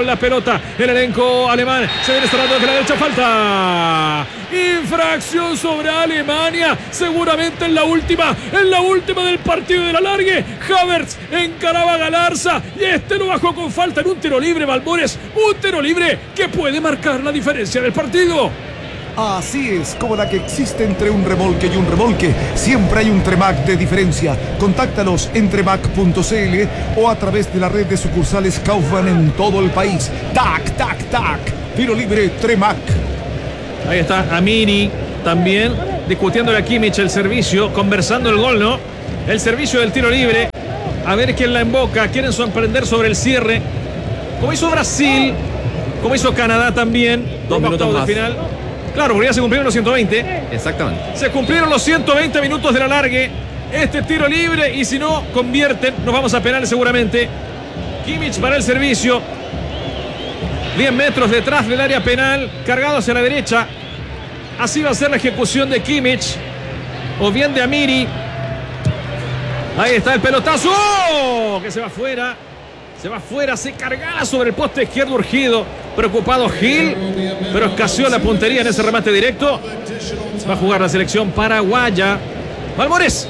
la pelota. El elenco alemán se viene cerrando desde la derecha. Falta. Infracción sobre Alemania. Seguramente en la última. En la última del partido de la largue. Havertz encaraba a Galarza. Y este lo bajó con falta en un tiro libre. Balmores. Un tiro libre que puede marcar la diferencia del partido. Así es, como la que existe entre un remolque y un remolque, siempre hay un Tremac de diferencia. Contáctalos en tremac punto c l o a través de la red de sucursales Kaufman en todo el país. ¡Tac, tac, tac! Tiro libre Tremac. Ahí está Amiri también discutiéndole a Kimmich el servicio, conversando el gol, ¿no? El servicio del tiro libre. A ver quién la emboca. Quieren sorprender sobre el cierre. Como hizo Brasil, como hizo Canadá también. Dos minutos más. De final. Claro, porque ya se cumplieron los ciento veinte. Exactamente. Se cumplieron los ciento veinte minutos de la largue. Este tiro libre, y si no convierten, nos vamos a penales seguramente. Kimmich para el servicio. diez metros detrás del área penal, cargado hacia la derecha. Así va a ser la ejecución de Kimmich. O bien de Amiri. Ahí está el pelotazo. ¡Oh! Que se va fuera. Se va fuera, se cargaba sobre el poste izquierdo urgido. Preocupado Gil, pero escaseó la puntería en ese remate directo. Va a jugar la selección paraguaya. Balmores.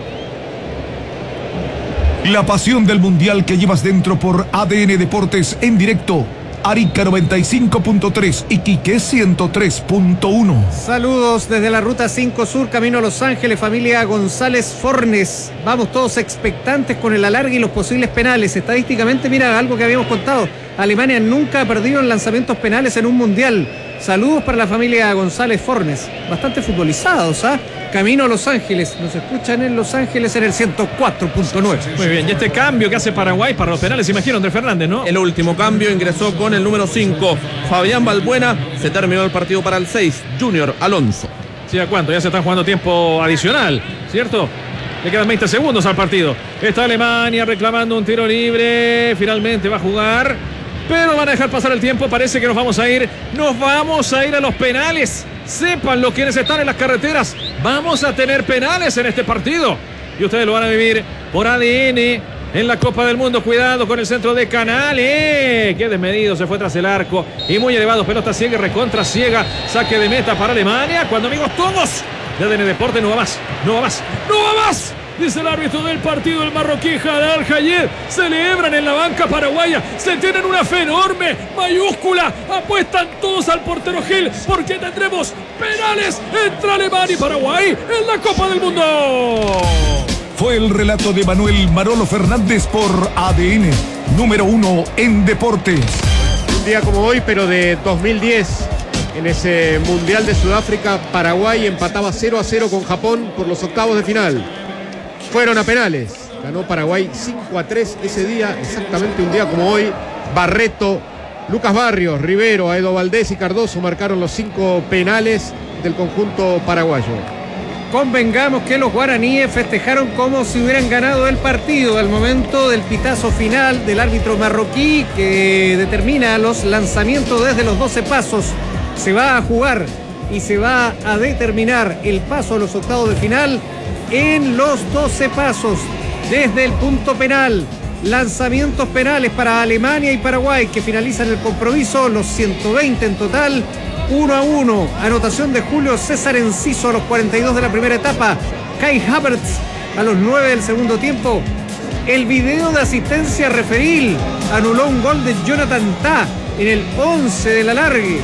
La pasión del mundial que llevas dentro por A D N Deportes en directo. Arica noventa y cinco punto tres, Iquique ciento tres punto uno. Saludos desde la Ruta cinco Sur, camino a Los Ángeles, familia González Fornes. Vamos todos expectantes con el alargue y los posibles penales. Estadísticamente, mira, algo que habíamos contado. Alemania nunca ha perdido en lanzamientos penales en un mundial. Saludos para la familia González Fornes. Bastante futbolizados, ¿ah? ¿eh? Camino a Los Ángeles. Nos escuchan en Los Ángeles en el ciento cuatro punto nueve. Muy bien, y este cambio que hace Paraguay para los penales, imagino, Andrés Fernández, ¿no? El último cambio ingresó con el número cinco, Fabián Balbuena. Se terminó el partido para el seis, Junior Alonso. ¿Sí, a cuánto? Ya se están jugando tiempo adicional, ¿cierto? Le quedan veinte segundos al partido. Está Alemania reclamando un tiro libre. Finalmente va a jugar, pero van a dejar pasar el tiempo. Parece que nos vamos a ir. Nos vamos a ir a los penales. Sepan los quienes están en las carreteras. Vamos a tener penales en este partido. Y ustedes lo van a vivir por A D N en la Copa del Mundo. Cuidado con el centro de Canales. Qué desmedido, se fue tras el arco. Y muy elevado, pelota ciega y recontra ciega. Saque de meta para Alemania. Cuando, amigos, todos de A D N Deporte, no va más. No va más. No va más. Dice el árbitro del partido, el marroquí Hadal Hayed. Celebran en la banca paraguaya. Se tienen una fe enorme, mayúscula. Apuestan todos al portero Gil, porque tendremos penales entre Alemania y Paraguay en la Copa del Mundo. Fue el relato de Manuel Marolo Fernández por A D N, número uno en deportes. Un día como hoy, pero de dos mil diez, en ese Mundial de Sudáfrica, Paraguay empataba cero a cero con Japón por los octavos de final. Fueron a penales. Ganó Paraguay cinco a tres ese día, exactamente un día como hoy. Barreto, Lucas Barrios, Rivero, Aedo Valdés y Cardoso marcaron los cinco penales del conjunto paraguayo. Convengamos que los guaraníes festejaron como si hubieran ganado el partido al momento del pitazo final del árbitro marroquí que determina los lanzamientos desde los doce pasos. Se va a jugar y se va a determinar el paso a los octavos de final en los doce pasos desde el punto penal. Lanzamientos penales para Alemania y Paraguay que finalizan el compromiso, los ciento veinte en total, uno a uno. Anotación de Julio César Enciso a los cuarenta y dos de la primera etapa. Kai Havertz a los nueve del segundo tiempo. El video de asistencia referil anuló un gol de Jonathan Tah en el once de la largue.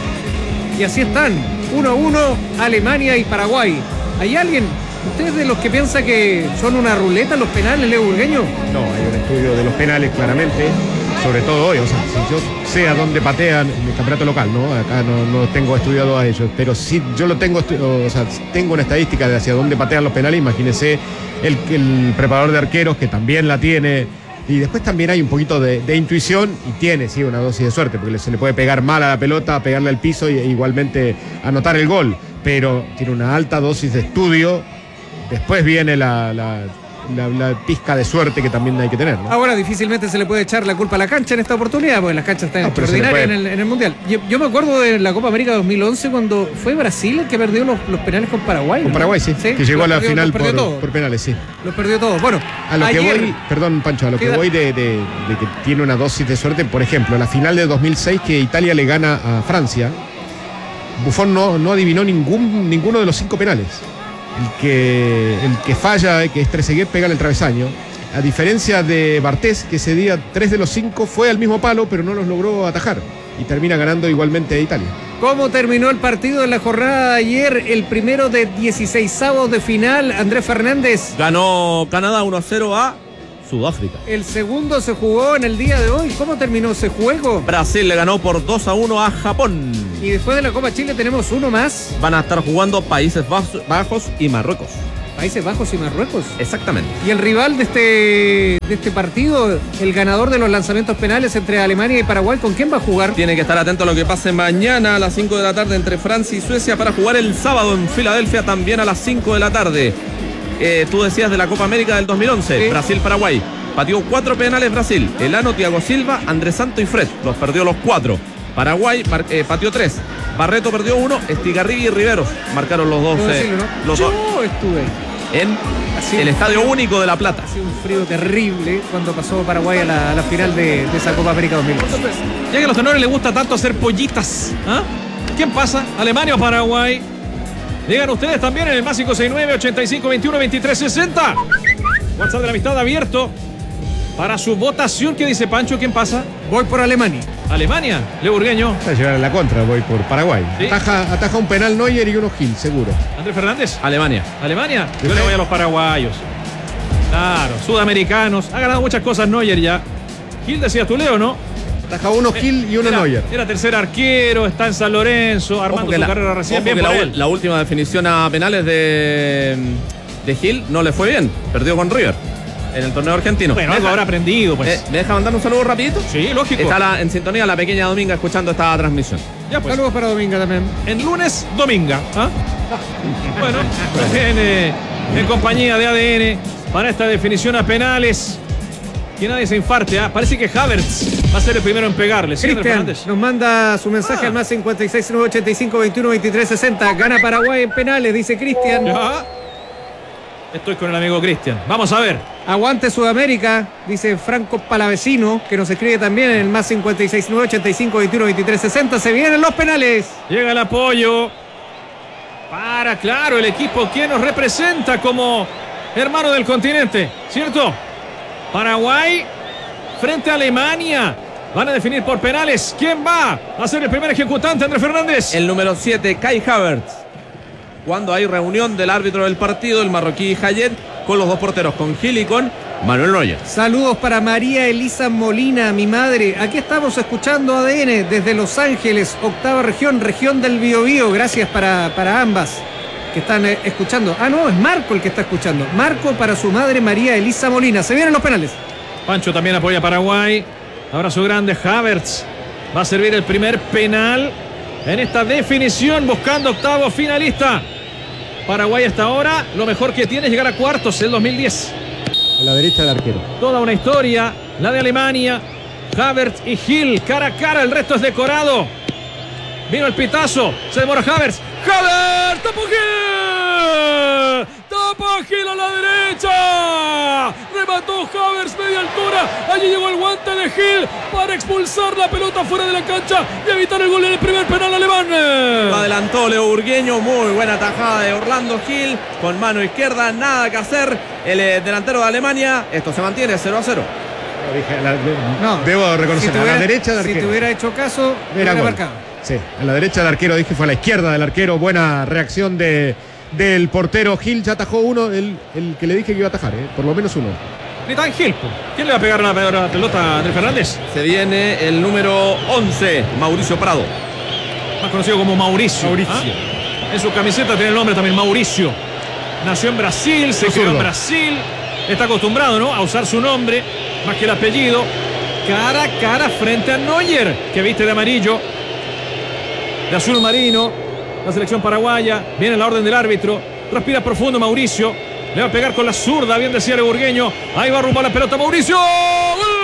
Y así están, uno a uno Alemania y Paraguay. ¿Hay alguien? ¿Usted es de los que piensa que son una ruleta los penales, Leo Burgueño? No, hay un estudio de los penales claramente, sobre todo hoy. O sea, si yo sé a dónde patean en el campeonato local, ¿no? Acá no, no tengo estudiado a ellos, pero sí yo lo tengo, o sea, tengo una estadística de hacia dónde patean los penales. Imagínese el, el preparador de arqueros, que también la tiene. Y después también hay un poquito de, de intuición y tiene, sí, una dosis de suerte, porque se le puede pegar mal a la pelota, pegarle al piso e igualmente anotar el gol. Pero tiene una alta dosis de estudio. Después viene la, la, la, la pizca de suerte que también hay que tener, ¿no? Ahora difícilmente se le puede echar la culpa a la cancha en esta oportunidad, porque las canchas están No, pero se le extraordinarias puede. en el, en el Mundial. Yo, yo me acuerdo de la Copa América dos mil once cuando fue Brasil el que perdió los, los penales con Paraguay. Con ¿no? Paraguay, sí, que llegó a la perdió, final los perdió por, todos. por penales, sí. Los perdió todos. Bueno, A lo ayer, que voy, perdón Pancho, a lo que Sí, voy de, de- de que tiene una dosis de suerte, por ejemplo, la final de dos mil seis que Italia le gana a Francia, Buffon no, no adivinó ningún, ninguno de los cinco penales. El que, el que falla, que es Trezeguet, pega en el travesaño. A diferencia de Bartés, que ese día tres de los cinco fue al mismo palo, pero no los logró atajar. Y termina ganando igualmente a Italia. ¿cómo terminó el partido en la jornada de ayer? El primero de dieciseisavos de final, Andrés Fernández. Ganó Canadá uno a cero a Sudáfrica. El segundo se jugó en el día de hoy. ¿Cómo terminó ese juego? Brasil le ganó por dos a uno a Japón. Y después de la Copa Chile tenemos uno más. Van a estar jugando Países Bajos- Bajos y Marruecos. Países Bajos y Marruecos. Exactamente. Y el rival de este, de este partido, el ganador de los lanzamientos penales entre Alemania y Paraguay, ¿con quién va a jugar? Tiene que estar atento a lo que pase mañana a las cinco de la tarde entre Francia y Suecia para jugar el sábado en Filadelfia también a las cinco de la tarde. Eh, tú decías de la Copa América del dos mil once, Sí. Brasil-Paraguay. Pateó cuatro penales Brasil. Elano, Thiago Silva, Andrés Santo y Fred. Los perdió los cuatro. Paraguay mar- eh, pateó tres. Barreto perdió uno. Estigarribia y Riveros marcaron los dos. Puedo eh, decirlo, ¿no? los Yo dos estuve. en Así el un Estadio frío. Único de La Plata. Ha sido un frío terrible cuando pasó Paraguay a la, a la final de, de esa Copa América dos mil once. Ya que a los tenores les gusta tanto hacer pollitas. ¿Ah? ¿Quién pasa? ¿Alemania o Paraguay? Digan ustedes también en el más cinco seis nueve, ochenta y cinco, veintiuno, veintitrés, sesenta. WhatsApp de la amistad abierto para su votación. ¿Qué dice Pancho? ¿Quién pasa? Voy por Alemania. Alemania. Leo Burgueño. Para llegar a la contra, voy por Paraguay. Sí. Ataja, ataja un penal Neuer y uno Gil, seguro. Andrés Fernández. Alemania. Alemania. Yo le voy a los paraguayos. Claro, sudamericanos. Ha ganado muchas cosas Neuer ya. Gil decías tú, Leo, ¿no? Ataja uno Gil y uno era, Neuer. Era tercer arquero, está en San Lorenzo, armando Ojo que su la- carrera recién. ojo Bien que por la, él. la última definición a penales de, de Gil no le fue bien. Perdió con River en el torneo argentino. Bueno, ¿Me algo deja- habrá aprendido, pues. eh, ¿Me deja mandar un saludo rapidito? Sí, lógico. Está la- en sintonía la pequeña Dominga escuchando esta transmisión. Ya pues. Saludos para Dominga también. En lunes, dominga. ¿Ah? Bueno, en, eh, en compañía de A D N para esta definición a penales. Que nadie se infarte, ¿ah? Parece que Havertz va a ser el primero en pegarle. ¿Sí, Andrés Cristian Fernández? nos manda su mensaje Ah. al más cincuenta y seis, nueve ochenta y cinco, veintiuno, veintitrés, sesenta. Gana Paraguay en penales, dice Cristian. Ya. Estoy con el amigo Cristian. Vamos a ver. Aguante Sudamérica, dice Franco Palavecino, que nos escribe también en el más cincuenta y seis, nueve ochenta y cinco, veintiuno, veintitrés, sesenta. Se vienen los penales. Llega el apoyo para, claro, el equipo que nos representa como hermano del continente, ¿cierto? Paraguay frente a Alemania. Van a definir por penales. ¿Quién va a ser el primer ejecutante, Andrés Fernández? El número siete, Kai Havertz. Cuando hay reunión del árbitro del partido, el marroquí Hayet, con los dos porteros, con Gil y con Manuel Neuer. Saludos para María Elisa Molina, mi madre. Aquí estamos escuchando A D N desde Los Ángeles, octava región, región del Biobío. Gracias para, para ambas que están eh, escuchando. Ah, no, es Marco el que está escuchando. Marco para su madre María Elisa Molina. Se vienen los penales. Pancho también apoya a Paraguay. Abrazo grande. Havertz va a servir el primer penal en esta definición, buscando octavo finalista. Paraguay hasta ahora lo mejor que tiene es llegar a cuartos el dos mil diez. A la derecha del arquero. Toda una historia, la de Alemania. Havertz y Gil cara a cara, el resto es decorado. Vino el pitazo, se demora Havertz. ¡Havertz! ¡Tapó Gil! ¡Tapó Gil a la derecha! Remató Havertz media altura. Allí llegó el guante de Gil para expulsar la pelota fuera de la cancha y evitar el gol en el primer penal alemán. Lo adelantó Leo Burgueño, muy buena tajada de Orlando Gil, con mano izquierda, nada que hacer. El eh, delantero de Alemania, esto se mantiene cero a cero. Dije, a la- de- No. Debo reconocer, Si te a hubiera- la derecha del Si arquero. te hubiera hecho caso, Era hubiera gol. marcado. Sí, a la derecha del arquero, dije, fue a la izquierda del arquero. Buena reacción de, del portero Gil. Ya atajó uno, el, el que le dije que iba a atajar, ¿eh? Por lo menos uno. Ni tan Gil. po. ¿Quién le va a pegar la la pelota a Andrés Fernández? Se viene el número once, Mauricio Prado. Más conocido como Mauricio. Mauricio. ¿Ah? En su camiseta tiene el nombre también Mauricio. Nació en Brasil, se No crió en zurdo. Brasil. Está acostumbrado, ¿no?, a usar su nombre más que el apellido. Cara a cara frente a Neuer, que viste de amarillo, de azul marino. La selección paraguaya. Viene la orden del árbitro. Respira profundo Mauricio. Le va a pegar con la zurda, bien decía el burgueño. Ahí va rumbo a la pelota Mauricio. ¡Gol!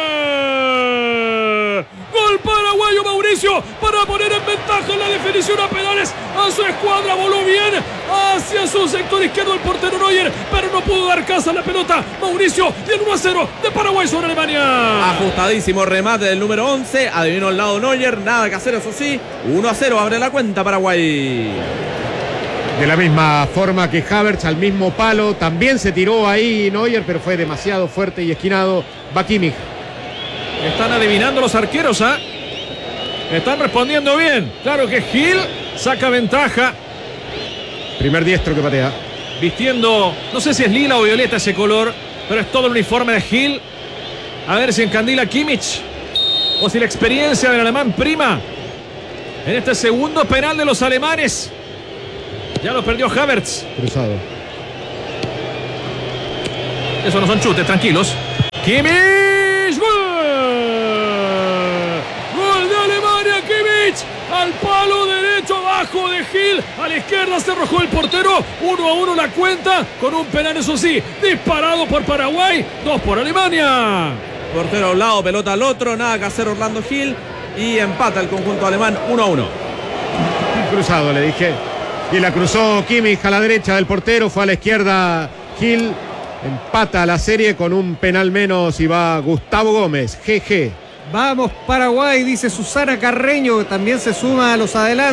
Gol paraguayo Mauricio para poner en ventaja en la definición a penales a su escuadra. Voló bien hacia su sector izquierdo el portero Neuer, pero no pudo dar casa a la pelota. Mauricio tiene uno a cero de Paraguay sobre Alemania. Ajustadísimo remate del número once. Adivinó el lado Neuer. Nada que hacer, eso sí. uno a cero abre la cuenta Paraguay. De la misma forma que Havertz, al mismo palo. También se tiró ahí Neuer, pero fue demasiado fuerte y esquinado. Va Kimmich. Están adivinando los arqueros, ¿ah? ¿eh? Están respondiendo bien. Claro que Gil saca ventaja. Primer diestro que patea. Vistiendo, no sé si es lila o violeta ese color, pero es todo el uniforme de Gil. A ver si encandila Kimmich o si la experiencia del alemán prima en este segundo penal de los alemanes. Ya lo perdió Havertz. Cruzado. Eso no son chutes, tranquilos. Kimmich, gol. Gol de Alemania, Kimmich. Al palo derecho abajo de Gil. A la izquierda se arrojó el portero. Uno a uno la cuenta. Con un penal, eso sí, disparado por Paraguay. Dos por Alemania. Portero a un lado, pelota al otro. Nada que hacer Orlando Gil. Y empata el conjunto alemán uno a uno. Cruzado, le dije. Y la cruzó Kimmich a la derecha del portero. Fue a la izquierda Gil. Empata la serie con un penal menos y va Gustavo Gómez. G G. Vamos Paraguay, dice Susana Carreño, que también se suma a los adelantos.